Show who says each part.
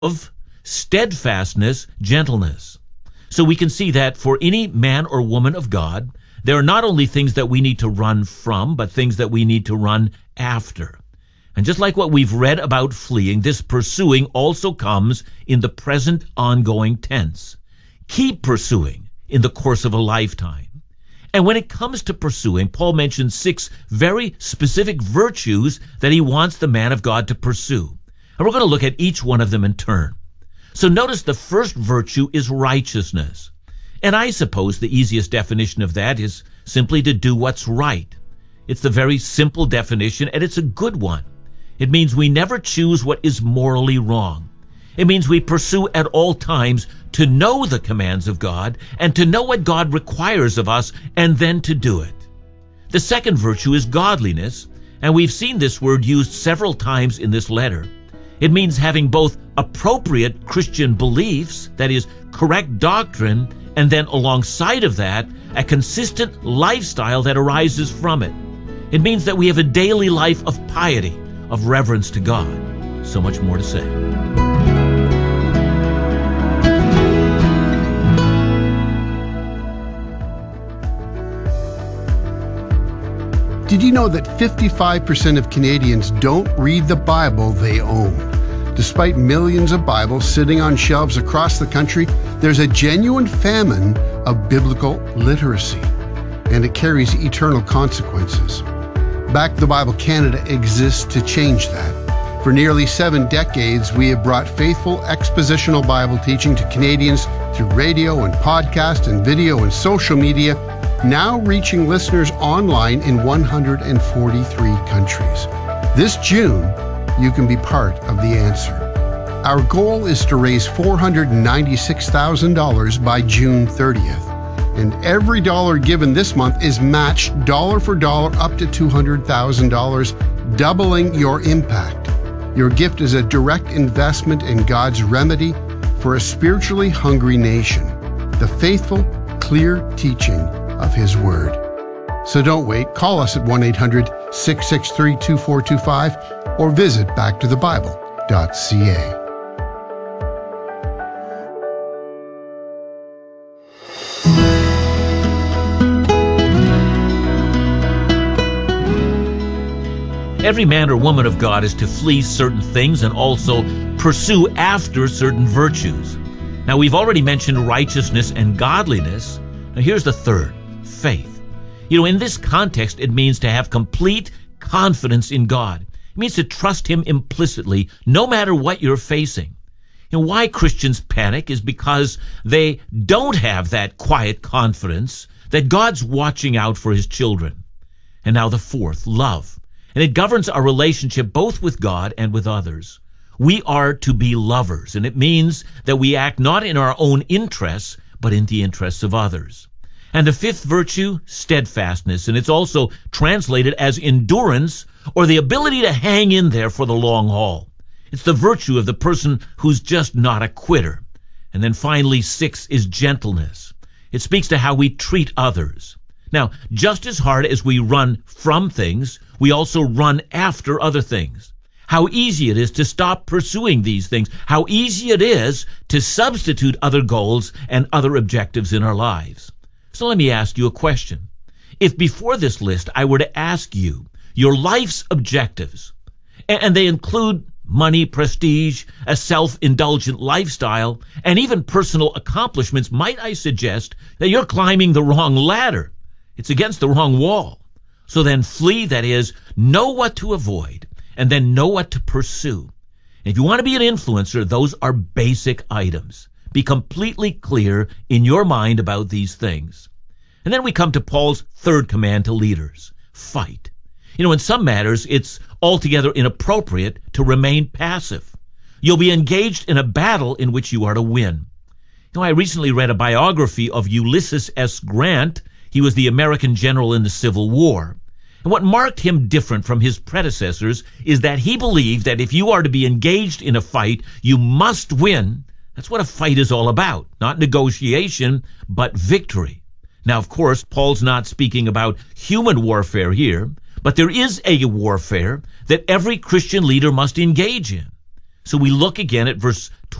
Speaker 1: of steadfastness, gentleness. So we can see that for any man or woman of God, there are not only things that we need to run from, but things that we need to run after. And just like what we've read about fleeing, this pursuing also comes in the present ongoing tense. Keep pursuing in the course of a lifetime. And when it comes to pursuing, Paul mentions 6 very specific virtues that he wants the man of God to pursue. And we're going to look at each one of them in turn. So notice the first virtue is righteousness. And I suppose the easiest definition of that is simply to do what's right. It's the very simple definition, and it's a good one. It means we never choose what is morally wrong. It means we pursue at all times to know the commands of God and to know what God requires of us and then to do it. The second virtue is godliness, and we've seen this word used several times in this letter. It means having both appropriate Christian beliefs, that is, correct doctrine, and then alongside of that, a consistent lifestyle that arises from it. It means that we have a daily life of piety, of reverence to God. So much more to say.
Speaker 2: Did you know that 55% of Canadians don't read the Bible they own? Despite millions of Bibles sitting on shelves across the country, there's a genuine famine of biblical literacy, and it carries eternal consequences. Back the Bible Canada exists to change that. For nearly 7 decades, we have brought faithful expositional Bible teaching to Canadians through radio and podcast and video and social media, now reaching listeners online in 143 countries. This June, you can be part of the answer. Our goal is to raise $496,000 by June 30th. And every dollar given this month is matched dollar for dollar up to $200,000, doubling your impact. Your gift is a direct investment in God's remedy for a spiritually hungry nation, the faithful, clear teaching of His Word. So don't wait. Call us at 1-800-663-2425 or visit backtothebible.ca.
Speaker 1: Every man or woman of God is to flee certain things and also pursue after certain virtues. Now, we've already mentioned righteousness and godliness. Now, here's the third, faith. In this context, it means to have complete confidence in God. It means to trust Him implicitly, no matter what you're facing. Why Christians panic is because they don't have that quiet confidence that God's watching out for His children. And now the fourth, love. And it governs our relationship both with God and with others. We are to be lovers, and it means that we act not in our own interests, but in the interests of others. And the fifth virtue, steadfastness, and it's also translated as endurance, or the ability to hang in there for the long haul. It's the virtue of the person who's just not a quitter. And then finally, 6 is gentleness. It speaks to how we treat others. Now, just as hard as we run from things, we also run after other things. How easy it is to stop pursuing these things. How easy it is to substitute other goals and other objectives in our lives. So let me ask you a question. If before this list I were to ask you your life's objectives, and they include money, prestige, a self-indulgent lifestyle, and even personal accomplishments, might I suggest that you're climbing the wrong ladder? It's against the wrong wall. So then flee, that is, know what to avoid, and then know what to pursue. And if you want to be an influencer, those are basic items. Be completely clear in your mind about these things. And then we come to Paul's third command to leaders. Fight. In some matters, it's altogether inappropriate to remain passive. You'll be engaged in a battle in which you are to win. I recently read a biography of Ulysses S. Grant. He was the American general in the Civil War. And what marked him different from his predecessors is that he believed that if you are to be engaged in a fight, you must win. That's what a fight is all about. Not negotiation, but victory. Now, of course, Paul's not speaking about human warfare here, but there is a warfare that every Christian leader must engage in. So we look again at verse